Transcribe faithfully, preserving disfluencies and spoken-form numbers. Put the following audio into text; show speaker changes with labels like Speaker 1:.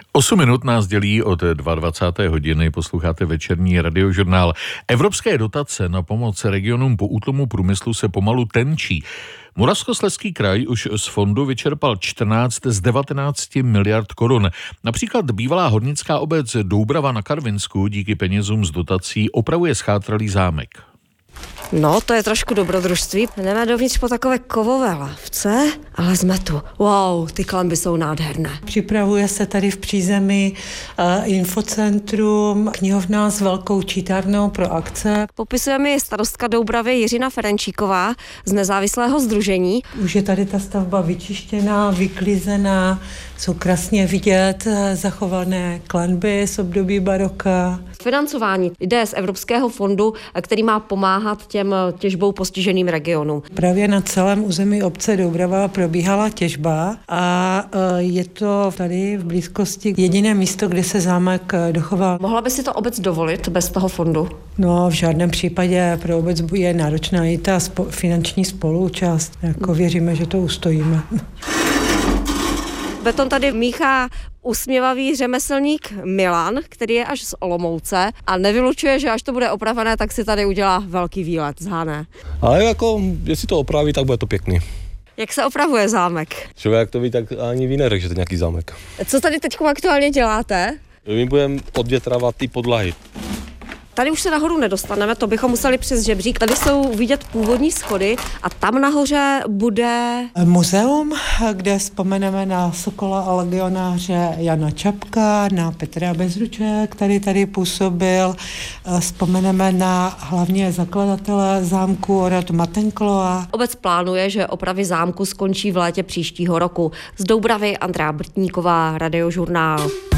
Speaker 1: Osm minut nás dělí od dvacáté druhé hodiny, posloucháte večerní radiožurnál. Evropské dotace na pomoc regionům po útlumu průmyslu se pomalu tenčí. Moravskoslezský kraj už z fondu vyčerpal čtrnáct z devatenácti miliard korun. Například bývalá hornická obec Doubrava na Karvinsku díky penězům z dotací opravuje schátralý zámek.
Speaker 2: No, to je trošku dobrodružství. Jdeme dovnitř po takové kovové lávce, ale jsme tu. Wow, ty klamby jsou nádherné.
Speaker 3: Připravuje se tady v přízemí uh, infocentrum, knihovna s velkou čítárnou pro akce.
Speaker 2: Popisuje mi starostka Doubravy Jiřina Ferenčíková z nezávislého sdružení.
Speaker 3: Už je tady ta stavba vyčištěná, vyklizená, jsou krásně vidět zachované klanby z období baroka.
Speaker 2: Financování jde z Evropského fondu, který má pomáhat těm těžbou postiženým regionům.
Speaker 3: Právě na celém území obce Doubrava probíhala těžba a je to tady v blízkosti jediné místo, kde se zámek dochoval.
Speaker 2: Mohla by si to obec dovolit bez toho fondu?
Speaker 3: No, v žádném případě pro obec je náročná i ta spo- finanční spoluúčast. Jako věříme, že to ustojíme.
Speaker 2: Beton tady míchá usměvavý řemeslník Milan, který je až z Olomouce a nevylučuje, že až to bude opravené, tak si tady udělá velký výlet z Hané.
Speaker 4: Ale jako, jestli to opraví, tak bude to pěkný.
Speaker 2: Jak se opravuje zámek?
Speaker 4: Člověk to ví, tak ani ví neřek, že to je nějaký zámek.
Speaker 2: Co tady teď aktuálně děláte?
Speaker 4: My budeme odvětrávat ty podlahy.
Speaker 2: Tady už se nahoru nedostaneme, to bychom museli přes žebřík. Tady jsou vidět původní schody a tam nahoře bude
Speaker 3: muzeum, kde vzpomeneme na sokola a legionáře Jana Čapka, na Petra Bezruče, který tady působil. Vzpomeneme na hlavně zakladatele zámku Oratu Matenkloa.
Speaker 2: Obec plánuje, že opravy zámku skončí v létě příštího roku. Z Doubravy Andrea Brtníková, Radiožurnál.